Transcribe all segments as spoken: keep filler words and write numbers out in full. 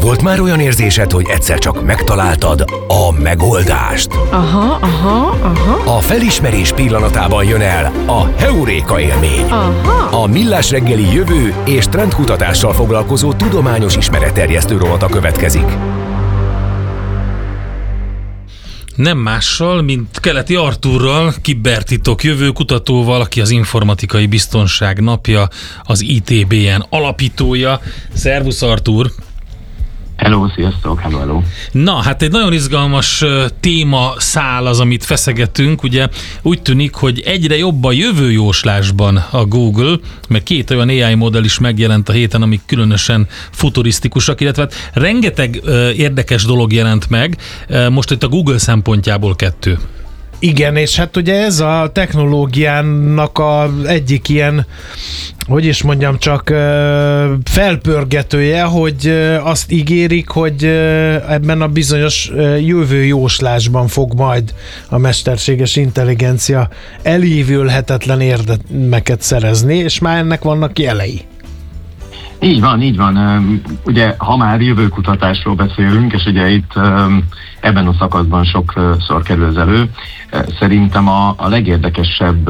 Volt már olyan érzésed, hogy egyszer csak megtaláltad a megoldást? Aha, aha, aha. A felismerés pillanatában jön el a heuréka élmény. Aha. A Millás reggeli jövő és trendkutatással foglalkozó tudományos ismeretterjesztő rovata következik. Nem mással, mint Keleti Artúrral, kibertitok jövőkutatóval, aki az Informatikai Biztonság Napja, az i té bé en alapítója. Szervusz, Artúr! Hello, sziasztok, hello, hello. Na, hát egy nagyon izgalmas téma szál az, amit feszegetünk. Ugye úgy tűnik, hogy egyre jobb a jövőjóslásban a Google, mert két olyan á i modell is megjelent a héten, amik különösen futurisztikusak, illetve hát rengeteg uh, érdekes dolog jelent meg. Uh, most itt a Google szempontjából kettő. Igen, és hát ugye ez a technológiának az egyik ilyen, hogy is mondjam, csak felpörgetője, hogy azt ígérik, hogy ebben a bizonyos jövőjóslásban fog majd a mesterséges intelligencia elévülhetetlen érdemeket szerezni, és már ennek vannak jelei. Így van, így van. Ugye, ha már jövőkutatásról beszélünk, és ugye itt ebben a szakaszban sokszor kerül ez elő, szerintem a, a legérdekesebb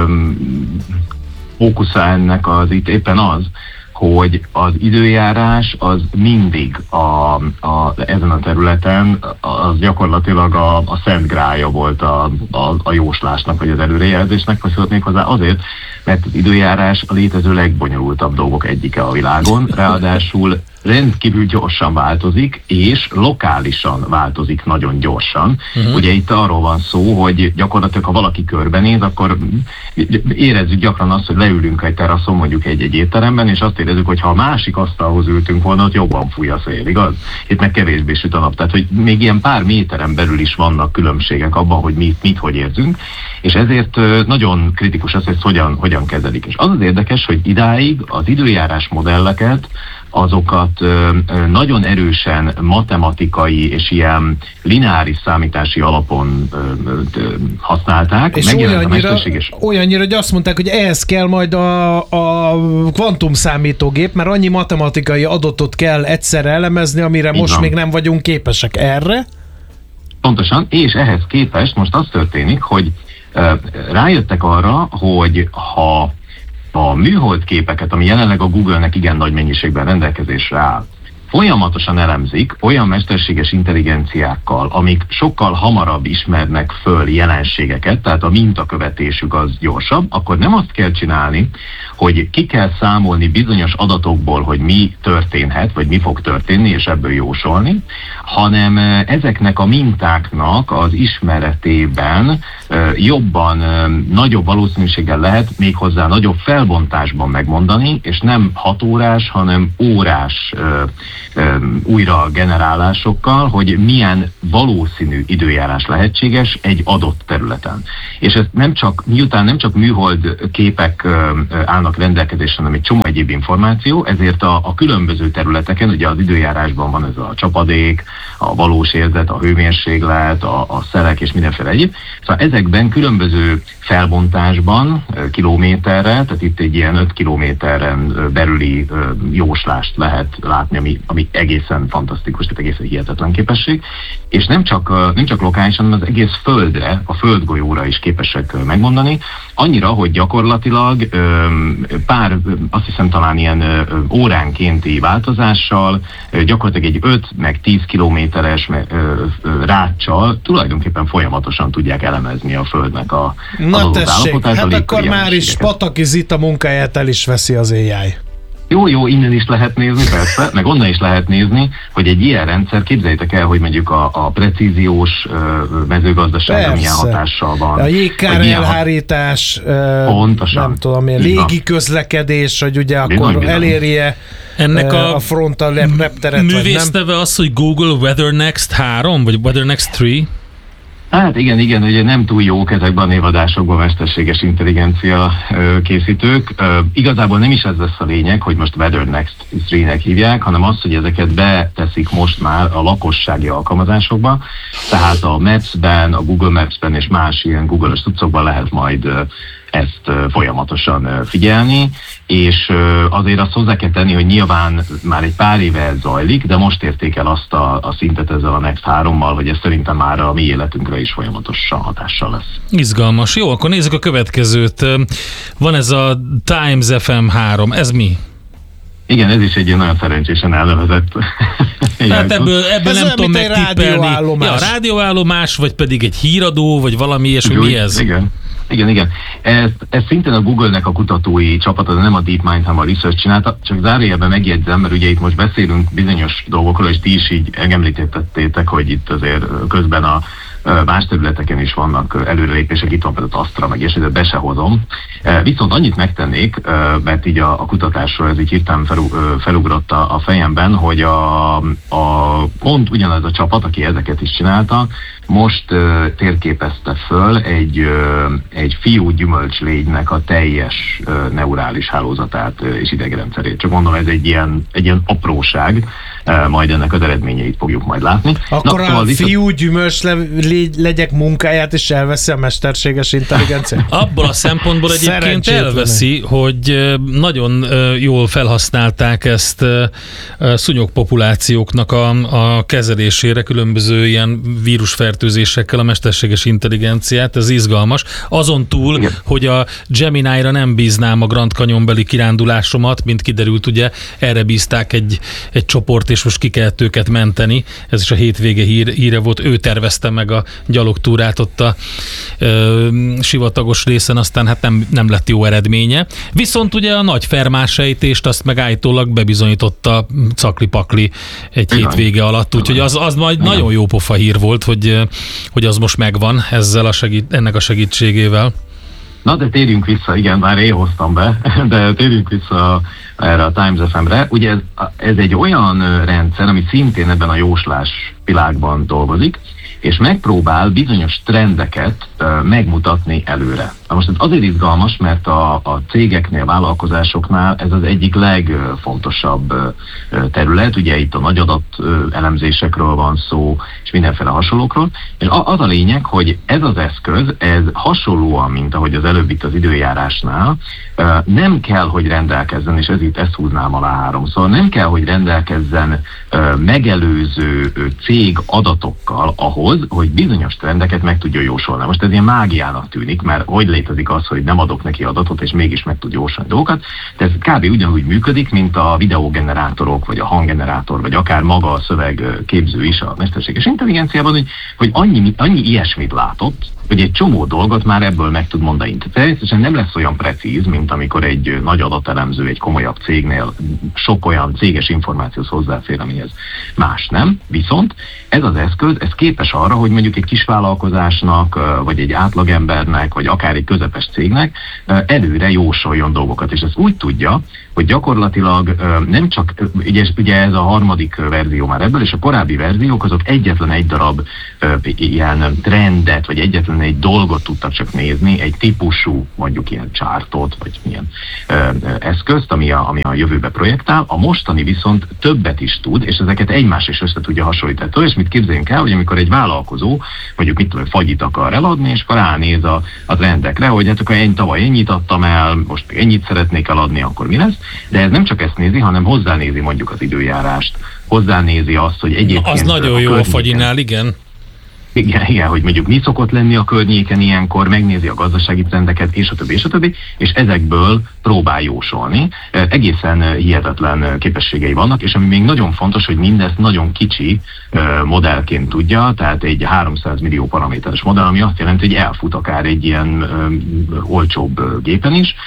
fókusza ennek az itt éppen az, hogy az időjárás az mindig a, a, ezen a területen az gyakorlatilag a, a szent grálja volt a, a, a jóslásnak, vagy az előrejelzésnek, vagy méghozzá azért, mert az időjárás a létező legbonyolultabb dolgok egyike a világon, ráadásul rendkívül gyorsan változik, és lokálisan változik nagyon gyorsan. Uh-huh. Ugye itt arról van szó, hogy gyakorlatilag ha valaki körbenéz, akkor érezzük gyakran azt, hogy leülünk egy teraszon, mondjuk egy-egy étteremben, és azt érezzük, hogy ha a másik asztalhoz ültünk volna, ott jobban fúj a szél, igaz? Itt meg kevésbé süt a nap. Tehát, hogy még ilyen pár méteren belül is vannak különbségek abban, hogy mit, mit hogy érzünk, és ezért nagyon kritikus az, hogy hogyan, hogyan kezelik. És az az érdekes, hogy idáig az időjárás modelleket azokat ö, ö, nagyon erősen matematikai és ilyen lineáris számítási alapon ö, ö, használták. És olyannyira, olyannyira, hogy azt mondták, hogy ehhez kell majd a, a kvantumszámítógép, mert annyi matematikai adatot kell egyszerre elemezni, amire Így most van. Még nem vagyunk képesek erre. Pontosan, és ehhez képest most az történik, hogy ö, rájöttek arra, hogy ha a műhold képeket, ami jelenleg a Google-nek igen nagy mennyiségben rendelkezésre áll, folyamatosan elemzik olyan mesterséges intelligenciákkal, amik sokkal hamarabb ismernek föl jelenségeket, tehát a mintakövetésük az gyorsabb, akkor nem azt kell csinálni, hogy ki kell számolni bizonyos adatokból, hogy mi történhet, vagy mi fog történni, és ebből jósolni, hanem ezeknek a mintáknak az ismeretében jobban, nagyobb valószínűséggel lehet méghozzá nagyobb felbontásban megmondani, és nem hat órás, hanem órás újra generálásokkal, hogy milyen valószínű időjárás lehetséges egy adott területen. És ez nem csak, miután nem csak műhold képek állnak rendelkezésre, hanem egy csomó egyéb információ, ezért a, a különböző területeken, ugye az időjárásban van ez a csapadék, a valós érzet, a hőmérséklet, a, a szelek és mindenféle egyéb. Szóval ezekben különböző felbontásban, kilométerre, tehát itt egy ilyen öt kilométeren belüli jóslást lehet látni, ami, ami egészen fantasztikus, tehát egészen hihetetlen képesség, és nem csak, nem csak lokálisan, hanem az egész Földre, a Földgolyóra is képesek megmondani, annyira, hogy gyakorlatilag pár, azt hiszem talán ilyen óránkénti változással, gyakorlatilag egy öt meg tíz kilométeres ráccsal tulajdonképpen folyamatosan tudják elemezni a Földnek a Na tessék, hát akkor már is Pataki Zita munkáját el is veszi az á i. Jó, jó, innen is lehet nézni, persze, meg onnan is lehet nézni, hogy egy ilyen rendszer, képzeljétek el, hogy mondjuk a, a precíziós mezőgazdaságra milyen hatással van. A jégkár elhárítás, pontosan, nem tudom, ilyen légi közlekedés, hogy ugye akkor bizony, elérje ennek a, a frontal repteret. Művészteve az, hogy Google WeatherNext három, vagy WeatherNext három? Hát igen, igen, ugye nem túl jók ezekben a névadásokban mesterséges intelligencia készítők. Igazából nem is ez lesz a lényeg, hogy most WeatherNext három-nek hívják, hanem az, hogy ezeket beteszik most már a lakossági alkalmazásokba, tehát a Maps-ben, a Google Maps-ben és más ilyen Google-os cuccokban lehet majd ezt folyamatosan figyelni, és azért azt hozzá kell tenni, hogy nyilván már egy pár éve ez zajlik, de most érték el azt a, a szintet ezzel a Next hárommal, hogy ez szerintem már a mi életünkre is folyamatosan hatással lesz. Izgalmas. Jó, akkor nézzük a következőt. Van ez a Times ef em három, ez mi? Igen, ez is egy ilyen nagyon szerencsésen elnevezett. Hát ebből, ebből nem tudom megtippelni. Rádióállomás. Ja, rádióállomás, vagy pedig egy híradó, vagy valami ilyesmi, mi ez? Igen. Igen, igen. Ez, ez szintén a Google-nek a kutatói csapata, de nem a DeepMind, hanem a Research csinálta. Csak zárójelben megjegyzem, mert ugye itt most beszélünk bizonyos dolgokról, és ti is így említettétek, hogy itt azért közben a más területeken is vannak előrelépések, itt van például az Astra, meg és de be se hozom. Viszont annyit megtennék, mert így a, a kutatásról ez így hirtelen felugrott a, a fejemben, hogy a, a pont ugyanaz a csapat, aki ezeket is csinálta, most uh, térképezte föl egy, uh, egy fiú gyümölcslégynek a teljes uh, neurális hálózatát uh, és idegrendszerét. Csak mondom, ez egy ilyen, egy ilyen apróság, uh, majd ennek az eredményeit fogjuk majd látni. Akkor Na, a szóval fiú gyümölcslegyek munkáját is elveszi a mesterséges intelligencia? Abból a szempontból egyébként elveszi, hogy nagyon jól felhasználták ezt szúnyogpopulációknak a, a kezelésére, különböző ilyen vírusfertőzésekkel a mesterséges intelligenciát, ez izgalmas. Azon túl, igen, hogy a Gemini-ra nem bíznám a Grand Canyon-beli kirándulásomat, mint kiderült, ugye erre bízták egy, egy csoport, és most ki kellett őket menteni. Ez is a hétvége hír, híre volt, ő tervezte meg a gyalogtúrát ott a ö, sivatagos részen, aztán hát nem, nem lett jó eredménye. Viszont ugye a nagy fermásejtést azt meg állítólag bebizonyította Cakli-Pakli egy igen, hétvége alatt, úgyhogy az, az majd igen, nagyon jó pofa hír volt, hogy, hogy az most megvan ezzel a segít, ennek a segítségével. Na, de térjünk vissza, igen, már én hoztam be, de térjünk vissza erre a Times ef em-re. Ugye ez, ez egy olyan rendszer, ami szintén ebben a jóslás világban dolgozik, és megpróbál bizonyos trendeket uh, megmutatni előre. Na most ez azért izgalmas, mert a, a cégeknél, vállalkozásoknál ez az egyik legfontosabb uh, terület, ugye itt a nagy adat uh, elemzésekről van szó, és mindenféle hasonlókról, és az a lényeg, hogy ez az eszköz, ez hasonlóan, mint ahogy az előbb itt az időjárásnál, uh, nem kell, hogy rendelkezzen, és ez itt ezt húznám alá három, szóval nem kell, hogy rendelkezzen uh, megelőző uh, cég adatokkal ahhoz, hogy bizonyos trendeket meg tudja jósolni. Most ez ilyen mágiának tűnik, mert hogy létezik az, hogy nem adok neki adatot, és mégis meg tud jósolni dolgokat, de ez kb. Ugyanúgy működik, mint a videógenerátorok, vagy a hanggenerátor, vagy akár maga a szövegképző is a mesterséges intelligenciában, hogy, hogy annyi, annyi ilyesmit látott, hogy egy csomó dolgot már ebből meg tud mondani. Természetesen nem lesz olyan precíz, mint amikor egy nagy adatelemző egy komolyabb cégnél sok olyan céges információhoz hozzáfér, amihez más nem. Viszont ez az eszköz, ez képes arra, hogy mondjuk egy kisvállalkozásnak, vagy egy átlagembernek, vagy akár egy közepes cégnek előre jósoljon dolgokat. És ez úgy tudja, hogy gyakorlatilag nem csak, ugye, ugye ez a harmadik verzió már ebből, és a korábbi verziók azok egyetlen egy darab ilyen trendet, vagy egyetlen egy dolgot tudtak csak nézni, egy típusú, mondjuk ilyen csártot, vagy milyen eszközt, ami a, ami a jövőbe projektál. A mostani viszont többet is tud, és ezeket egymás is össze tudja hasonlítani. És mit képzeljünk el, hogy amikor egy vállalkozó, mondjuk mit tudom, fagyit akar eladni, és akkor ránéz a, a trendekre, hogy hát akkor én tavaly ennyit adtam el, most még ennyit szeretnék eladni, akkor mi lesz? De ez nem csak ezt nézi, hanem hozzánézi mondjuk az időjárást, hozzánézi azt, hogy egyébként... Az nagyon jó a fagyinál, igen. Igen, igen, hogy mondjuk mi szokott lenni a környéken ilyenkor, megnézi a gazdasági trendeket, és a többi, és a többi, és ezekből próbál jósolni. Egészen hihetetlen képességei vannak, és ami még nagyon fontos, hogy mindezt nagyon kicsi modellként tudja, tehát egy háromszáz millió paraméteres modell, ami azt jelenti, hogy elfut akár egy ilyen olcsóbb gépen is,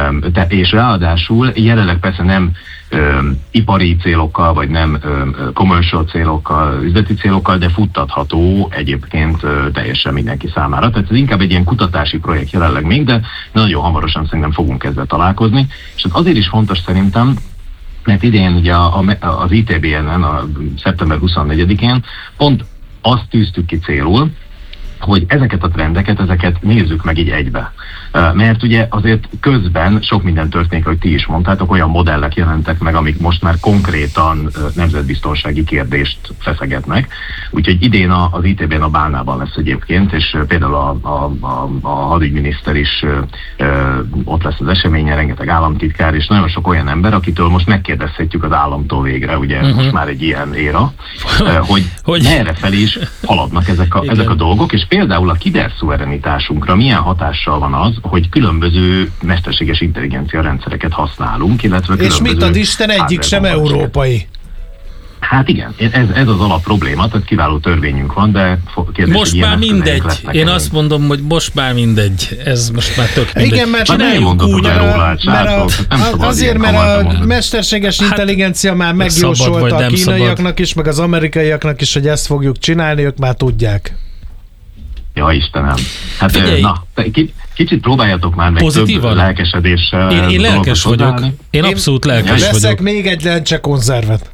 és ráadásul jelenleg persze nem Ö, ipari célokkal, vagy nem ö, commercial célokkal, üzleti célokkal, de futtatható egyébként ö, teljesen mindenki számára. Tehát ez inkább egy ilyen kutatási projekt jelenleg még, de nagyon hamarosan szerintem fogunk ezzel találkozni. És ez azért is fontos szerintem, mert idén ugye a, a, az i té bé en-en, a szeptember huszonnegyedikén pont azt tűztük ki célul, hogy ezeket a trendeket, ezeket nézzük meg így egybe. Mert ugye azért közben sok minden történik, hogy ti is mondtátok, olyan modellek jelentek meg, amik most már konkrétan nemzetbiztonsági kérdést feszegetnek. Úgyhogy idén az í té bén a Bálnában lesz egyébként, és például a, a, a, a hadügyminiszter is ott lesz az eseményen, rengeteg államtitkár, és nagyon sok olyan ember, akitől most megkérdezhetjük az államtól végre, ugye uh-huh. most már egy ilyen éra, hogy, hogy merre felé is haladnak ezek a, ezek a dolgok, és például a kiberszuverenitásunkra milyen hatással van az, hogy különböző mesterséges intelligencia rendszereket használunk, illetve és mit ad Isten, egyik sem európai? Hát igen, ez, ez az alap probléma, tehát kiváló törvényünk van, de kérdés, most már mindegy. Én azt mondom, hogy most már mindegy. Ez most már tök mindegy. Igen, mert csináljuk úgy, mert, a, mert a, azért, mert a mesterséges intelligencia hát, már megjósolta a kínaiaknak szabad. is, meg az amerikaiaknak is, hogy ezt fogjuk csinálni, ők már tudják. Ja, Istenem. Hát Figyelj. na, kicsit próbáljatok már meg pozitívan? Több lelkesedéssel. Én, én lelkes vagyok. Találni. Én abszolút lelkes Veszek vagyok. Veszek még egy lencse konzervet.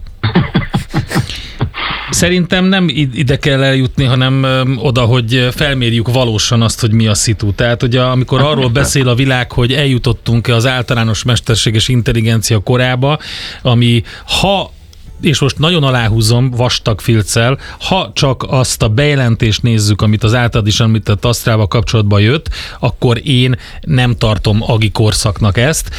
Szerintem nem ide kell eljutni, hanem oda, hogy felmérjük valósan azt, hogy mi a szitu. Tehát ugye amikor arról beszél a világ, hogy eljutottunk az általános mesterséges intelligencia korába, ami ha és most nagyon aláhúzom vastag filccel, ha csak azt a bejelentést nézzük, amit az általad is említett Asztrával kapcsolatban jött, akkor én nem tartom agi korszaknak ezt,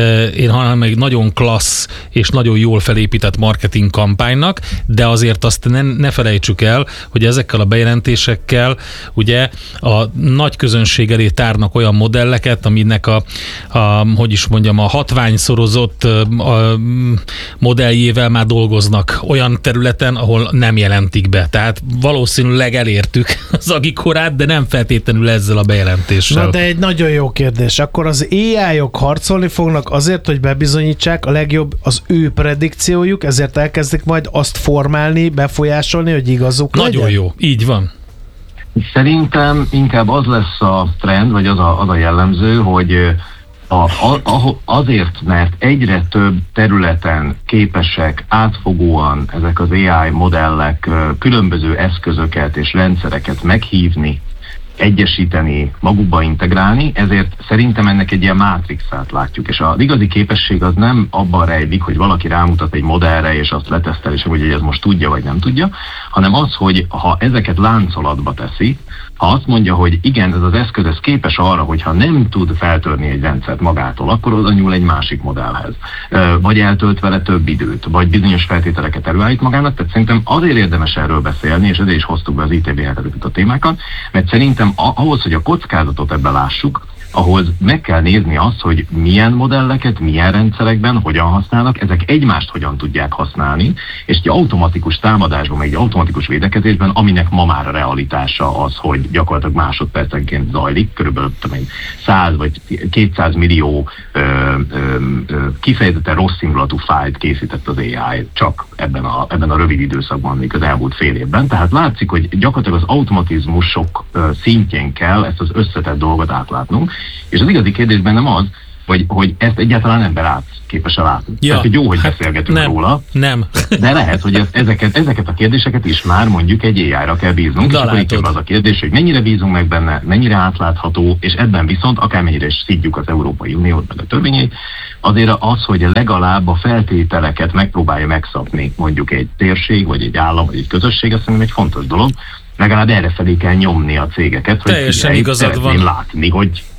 én hanem egy nagyon klassz és nagyon jól felépített marketing kampánynak, de azért azt ne, ne felejtsük el, hogy ezekkel a bejelentésekkel ugye a nagy közönség elé tárnak olyan modelleket, aminek a, a hogy is mondjam, a hatványszorozott a modelljével már dolgoznak olyan területen, ahol nem jelentik be. Tehát valószínűleg elértük az agi korát, de nem feltétlenül ezzel a bejelentéssel. Na de egy nagyon jó kérdés. Akkor az á í-ok harcolni fognak azért, hogy bebizonyítsák a legjobb az ő predikciójuk, ezért elkezdik majd azt formálni, befolyásolni, hogy igazuk Nagyon legyen? jó, így van. Szerintem inkább az lesz a trend, vagy az a, az a jellemző, hogy A, a, azért, mert egyre több területen képesek átfogóan ezek az á i modellek különböző eszközöket és rendszereket meghívni, egyesíteni, magukba integrálni, ezért szerintem ennek egy ilyen mátrixát látjuk, és az igazi képesség az nem abban rejlik, hogy valaki rámutat egy modellre, és azt letesztel, és hogy ez most tudja, vagy nem tudja, hanem az, hogy ha ezeket láncolatba teszi, ha azt mondja, hogy igen, ez az eszköz ez képes arra, hogy ha nem tud feltörni egy rendszert magától, akkor oda nyúl egy másik modellhez. Vagy eltölt vele több időt, vagy bizonyos feltételeket előállít magának, tehát szerintem azért érdemes erről beszélni, és ezért is hoztuk be az í té bé ezeket a témákat, mert szerintem ahhoz, hogy a kockázatot ebben lássuk, ahhoz meg kell nézni azt, hogy milyen modelleket, milyen rendszerekben, hogyan használnak, ezek egymást hogyan tudják használni, és egy automatikus támadásban, meg egy automatikus védekezésben, aminek ma már a realitása az, hogy gyakorlatilag másodpercenként zajlik, körülbelül száz vagy kétszáz millió ö, ö, ö, kifejezetten rossz indulatú fájlt készített az á i csak ebben a, ebben a rövid időszakban, még az elmúlt fél évben. Tehát látszik, hogy gyakorlatilag az automatizmusok ö, szintjén kell ezt az összetett dolgot átlátnunk, és az igazi kérdés bennem az, hogy, hogy ezt egyáltalán ember át képes látni. Ja, Tehát, hogy jó, hogy hát beszélgetünk nem, róla, nem. de lehet, hogy ezt, ezeket, ezeket a kérdéseket is már mondjuk egy á i-ra kell bíznunk, de és akkor itt az a kérdés, hogy mennyire bízunk meg benne, mennyire átlátható, és ebben viszont akármennyire is szidjuk az Európai Uniót, meg a törvényeit, azért az, hogy legalább a feltételeket megpróbálja megszabni mondjuk egy térség, vagy egy állam, vagy egy közösség, azt szerintem egy fontos dolog, legalább erre felé kell nyomni a cégeket, hogy teljesen igazad van. látni, hogy